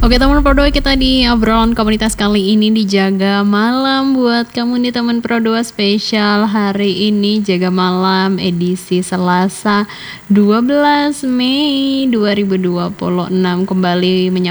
Oke teman Pro 2, kita di obrolan komunitas kali ini dijaga malam buat kamu nih teman Pro 2 spesial hari ini jaga malam edisi Selasa 12 Mei 2026 kembali